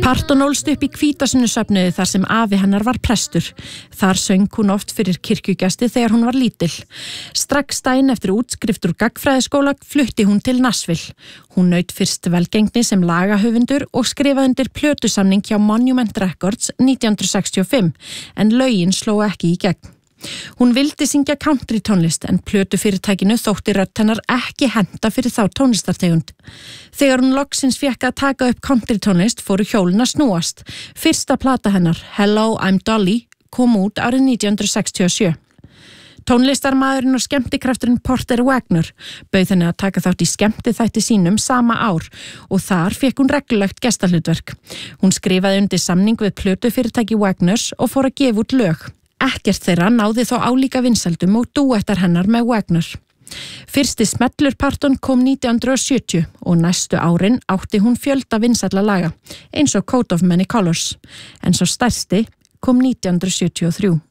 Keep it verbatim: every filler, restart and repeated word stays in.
Parton ólst upp í Hvítasunnuhöfn þar sem afi hennar var prestur. Þar söng hún oft fyrir kirkjugesti þegar hún var lítil. Strax daginn eftir útskrift úr gagnfræðaskóla flutti hún til Nashville. Hún naut fyrst velgengni sem lagahöfundur og skrifaði undir plötusamning hjá Monument Records nítján hundruð sextíu og fimm, en lögin sló ekki í gegn. Hún vildi syngja country tónlist en plötufyrirtækinu þótti rödd hennar ekki henta fyrir þá tónlistartegund. Þegar hún loksins fékk að taka upp country tónlist fóru hjólin að snúast. Fyrsta plata hennar, Hello, I'm Dolly, kom út árið nítján hundruð sextíu og sjö. Tónlistarmaðurinn og skemmtikrafturinn Porter Wagoner bauð henni að taka þátt í skemmtiþætti sínum sama ár og þar fékk hún reglulegt gestahlutverk. Hún skrifaði undir samning við plötufyrirtæki Wagoners og fór að gefa út lög. Ekkert þeirra náði þó álíka vinsældum og dúettar hennar með Wagoner. Fyrsti smellur Parton kom nítján hundruð sjötíu og næstu árin átti hún fjölda vinsælla laga, eins og Coat of Many Colors, en svo stærsti kom nítján hundruð sjötíu og þrjú.